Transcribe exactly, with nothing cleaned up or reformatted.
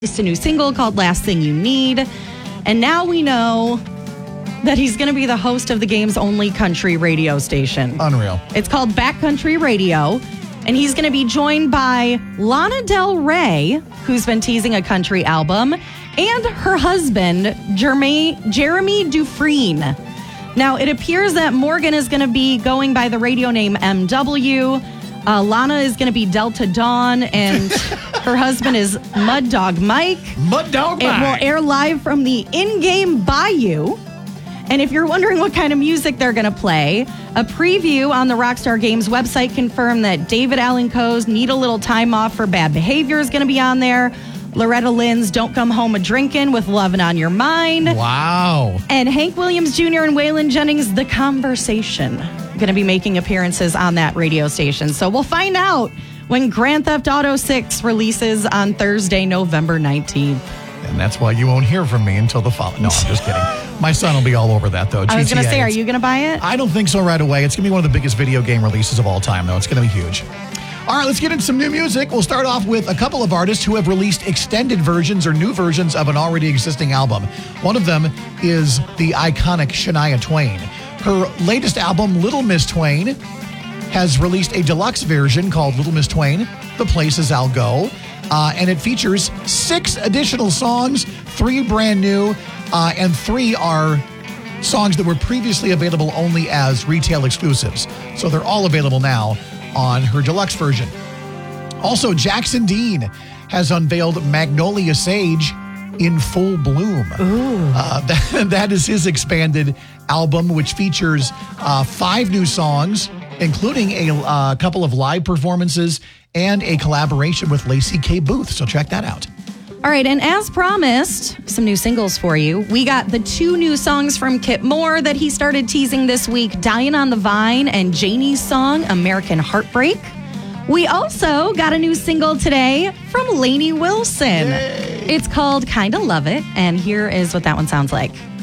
It's a new single called Last Thing You Need. And now we know that he's going to be the host of the game's only country radio station. Unreal. It's called Backcountry Radio. And he's going to be joined by Lana Del Rey, who's been teasing a country album, and her husband, Jeremy, Jeremy Dufresne. Now, it appears that Morgan is going to be going by the radio name M W. Uh, Lana is going to be Delta Dawn, and her husband is Mud Dog Mike. Mud Dog Mike. It will air live from the in-game Bayou. And if you're wondering what kind of music they're going to play, a preview on the Rockstar Games website confirmed that David Allan Coe's Need a Little Time Off for Bad Behavior is going to be on there. Loretta Lynn's Don't Come Home a-Drinkin' with Lovin' on Your Mind. Wow. And Hank Williams Junior and Waylon Jennings' The Conversation going to be making appearances on that radio station. So we'll find out when Grand Theft Auto six releases on Thursday, November nineteenth. And that's why you won't hear from me until the fall. No, I'm just kidding. My son will be all over that, though. I was going to say, are it's- you going to buy it? I don't think so right away. It's going to be one of the biggest video game releases of all time, though. It's going to be huge. All right, let's get into some new music. We'll start off with a couple of artists who have released extended versions or new versions of an already existing album. One of them is the iconic Shania Twain. Her latest album, Little Miss Twain, has released a deluxe version called Little Miss Twain, The Places I'll Go. Uh, and it features six additional songs, three brand new, uh, and three are songs that were previously available only as retail exclusives. So they're all available now on her deluxe version. Also, Jackson Dean has unveiled Magnolia Sage in Full Bloom. Uh, that, that is his expanded album, which features uh, five new songs, including a uh, couple of live performances and a collaboration with Lacey K. Booth. So check that out. All right, and as promised, some new singles for you. We got the two new songs from Kip Moore that he started teasing this week, Dying on the Vine and Janie's song, American Heartbreak. We also got a new single today from Lainey Wilson. Yay. It's called Kinda Love It, and here is what that one sounds like.